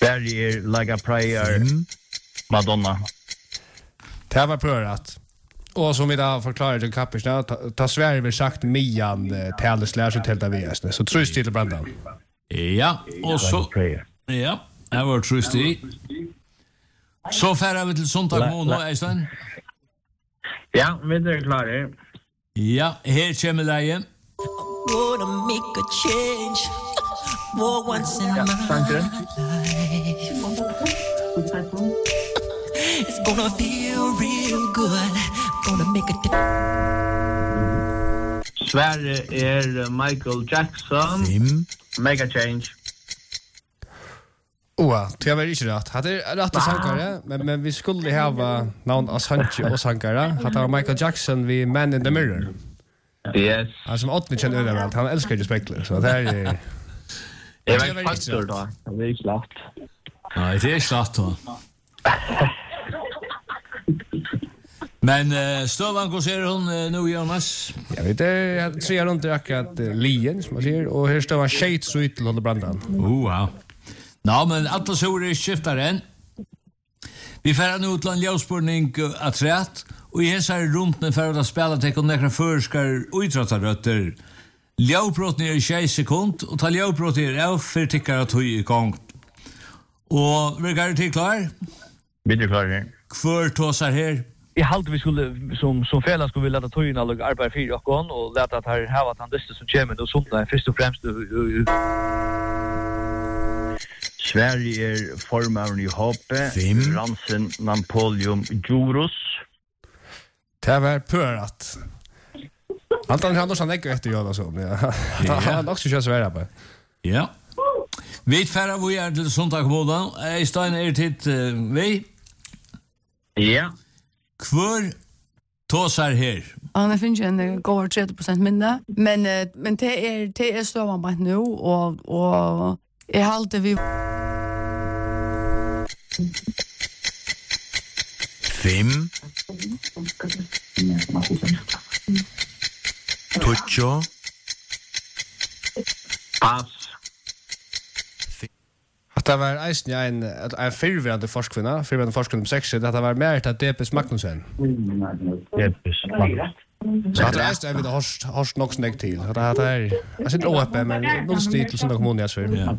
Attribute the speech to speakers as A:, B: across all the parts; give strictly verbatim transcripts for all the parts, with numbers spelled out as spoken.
A: Sverige Like a Prayer mm. Madonna.
B: Det var prövat. Och som vi då förklarar till kappisna, ta, ta Sverige vill sagt Mian eh, tales lärs ut helt av V S. Så trust till Brandan.
C: Ja, och så ja, jag var trust i. Så färrar vi till söndag morgon, Øystein.
A: Ja, vi är klara.
C: Ja, här kommer lägen.
D: Gonna make a change for once in my life. It's gonna feel real good. Gonna make a difference.
A: Sverige är Michael Jackson.
E: Sim.
A: Make a change.
B: Åh, det var inte rätt. Hade rätt att sankare, men men vi skulle ha någon Assange och sankare. Hade Michael Jackson vi Man in the Mirror.
A: Yes.
B: Alltså som åttonde känner överallt. Han älskar ju spekler, så det här är
A: det var faktor då. Det är slakt.
C: Nej, det är slakt då. Men uh, Stövan, hur ser hon uh, nu, Jonas?
B: Jag vet inte, jag ser runt akkurat uh, lien, som man ser. Och här står han shades ut till Håller Brandan.
C: Oh, wow. Nå, men alla så är skiftaren. Vi färrar nu till en ljusspurning uh, att rätt. Och i hessa är runt när färrar att spela till och nekra förskar och utrattarrötter. Ljusbrott är i tjugo sekund och ta ljusbrott är av för tickar att höj i gång. Och vi är till klar?
A: Vi är klar.
C: Kvör tåsar här.
F: Jag hade vi skulle som som fälla skulle vi låta tojna och arbeta för och kon och låta att här ha att han det som kommer och sånt där först och främst.
A: Sverige är formaren i hoppe. Ransen Napoleon Juros.
B: Det var pörat. Anton han också nägger efter jag så. Ja. Han också kör Sverige på.
C: Ja. Vi färrar vi är till söndag morgon. Øystein är titt uh, vi.
A: Ja.
C: Kvör tåsar här.
G: Ja, det finns ju en går trettio procent minne, men men det är det är så man bara nu och och är halt vi
E: Fem. Tuccio.
A: Pass.
B: Att det var eisen en en fyrvärande forskvinna, fyrvärande forskvinna om sex, att det var mer att Depes Magnussen.
A: Depes Magnussen.
B: Så att det eisen vi har har nog snägt till. Att det här är alltså inte O P men någon stil till sådana kommuner så.
C: Ja.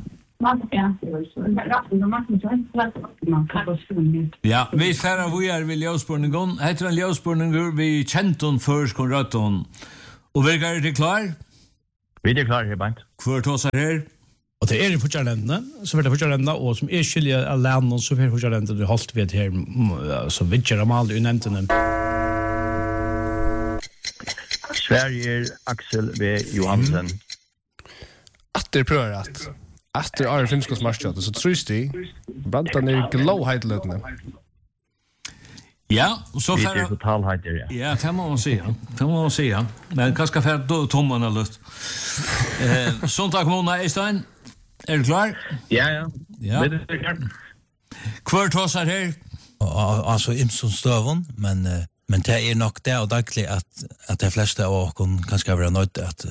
C: Ja, vi färrar vi är vid ljusspurningen. Heter en ljusspurning vi kenton först konraton. Och vi är det klar?
A: Vi är klar här bant.
C: Kvör tåsar här.
H: Och det är i fortsättande, så för det fortsättande och som är skilja av länder så för fortsättande det hållt vid här så vidger de aldrig nämnten.
A: Sverige Axel B Johansen.
B: Att det prövat. Efter Arne Flimskos matchat så trusty. Brantan är glowheitlutne.
C: Ja, så för
A: det är totalheit ja.
C: Ja, det må man säga. Det må man säga. Men kanske för då tommarna lust. Eh, söndag morgon Øystein. Är du klar?
A: Ja, ja.
C: Ja.
A: Det är klart.
C: Kvör tåsar här.
E: Alltså Imson Stövon, men men det är nog det och dagligt att att de flesta av oss kanske vara nöjda att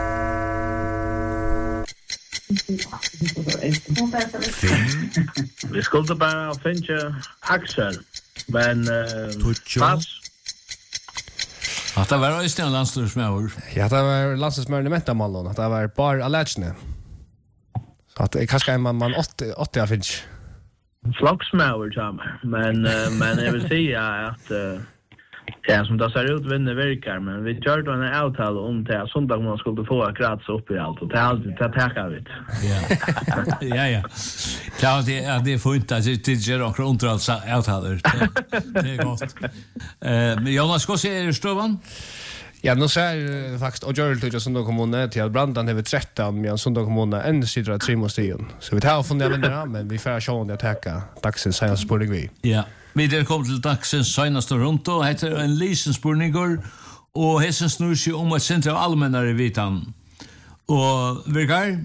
A: Fem. Vi skulle bara finna Axel. Men uh, pass.
C: Att det var just en landslagsmävor.
B: Ja, det var landslagsmävor i Mentamalon. Att det var bara Allegene. Så att det kanske är man, man åttio, åttio finns.
A: Slagsmävor, Tamar. Men, uh, men jag vill säga att... Uh, ja, som det ser ut vinner verkar, men vi körde en avtal om det att söndag man skulle få gratis upp i allt och det alltid det tackar vi.
C: Ja. Ja ja. Ja, det är det får inte att det ger också underhålls avtal. Det är gott. Eh, men Jonas ska se Stövan.
B: Ja, nu ser faktiskt och Görel till söndag kommun till att Brandan har tretton med söndag kommun en sidra tre måsten. Så vi tar från det vänner men vi får sjå om det tacka. Dagsens senaste spurning vi.
C: Ja. Vi där kom till dagsens senaste runt och heter en lisenspurningar och hessen snur sig om att centra av allmänare vitan. Och Virgar?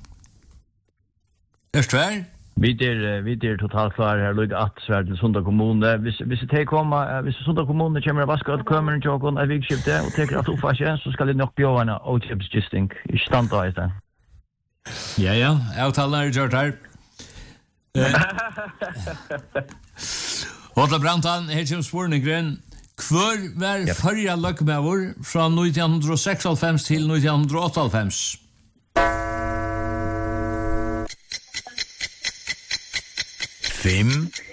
C: Är tvär?
F: Vi är vi är totalt klar här lugg att svär till Sunda kommun. Hvis hvis det komma hvis Sunda kommun kommer att vaska ut kommer en jag och vigskifte och tar att uppfascha så ska det nog bli en outchips justing i standard där.
C: Ja ja, avtalar gjort här. Hotta Brantan, her kommer spårningen. Hvor var yep. førre løkmøver fra nitton seksoghalvfems til nitton åttihalvfems?
E: Fem.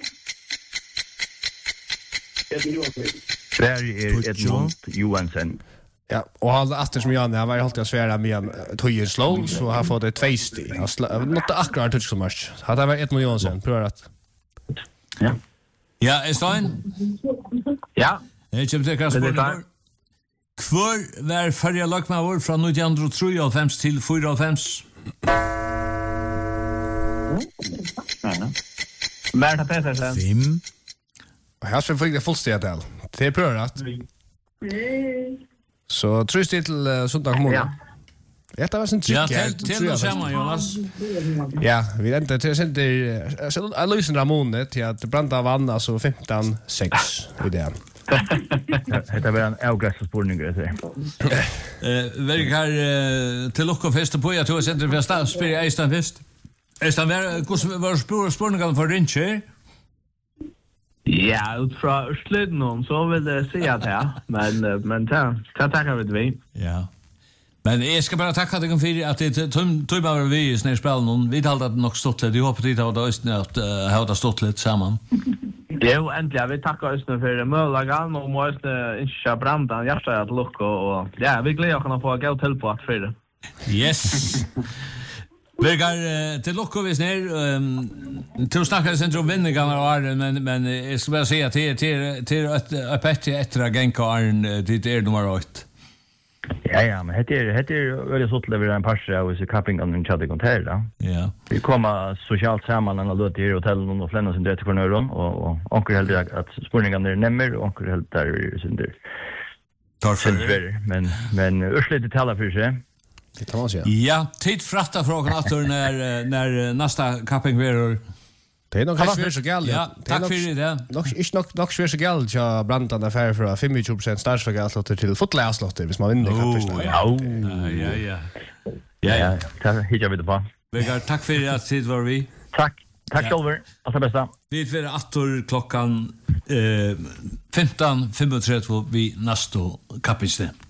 F: Sverige er Edmund Johansen.
B: Ja, og han efter som Jan, han var alltid att svära med en tøyen slow, så har fått ett två sti. Han nåt akkurat touch som match. Hade var ett Johansen, pröva att.
F: Ja.
C: Ja, är Stein?
A: Ja.
C: Jag kommer till Kasper. Kvör var förra Lockmauer från nitton trettiofem till fyrtiofem.
A: Berta Petersen.
E: Fem.
B: Och här så fick det fullständigt där. Det är prövat. Så trus till uh, Sunda kommun. Ja. Ja, det var sån trick.
C: Ja, till till oss hemma, Jonas.
B: Ja, vi väntar till sen det så jag lyser Ramon till att branda vann alltså femton sex i det.
F: Det var en avgränsspårning det säger.
C: Eh, verkar till lucka fest på jag tror center för stad spelar Eistan fest. Eistan var var spår spårningen för Rinche.
A: Ja, ut fra Østliden så vill det säga att ja, men men ta ta tackar vi.
C: Ja. Men jag ska bara tacka dig för att det tog bara vi i snäspelen. Vi talade att nog stått lite. Jag hoppas det har då att ha det stått lite samman.
A: Jo, äntligen vi tackar oss nu för möjligheten och måste inte branda hjärta att lucka och ja, vi glädjer oss att få gå till på att för det.
C: Yes. Vi går till lucka vi ner till snacka sen om vinningarna och men men jag ska bara säga till till till att att efter Genkarn det är nummer åtta.
F: Ja, ja, men det är det är väldigt så att leverera en parse av så campingen i Chatte Container då.
C: Ja.
F: Vi kommer socialt samman och låter i hotellen och flänna sin det för nöron och och onkel helt att spårningen är nämmer och onkel helt där sin där.
C: Tar för
F: men men ursligt det talar för sig.
B: Det tar man säga.
C: Ja, tid fratta frågan att när när nästa camping blir.
B: Det är nog kanske så galt.
C: Ja, tack för det.
B: Nog är nog nog så galt jag brandan affär för femtio procent startförgaslotter till fotläslotter hvis man vinner kappen.
C: Ja, ja, ja. Ja, ja.
F: Tack hittar vi det på.
C: Vegar, tack för att tid var vi.
F: Tack. Tack Oliver. Allt det bästa.
C: Vi får attor klockan eh femton femtiotre vi nästa kapitel.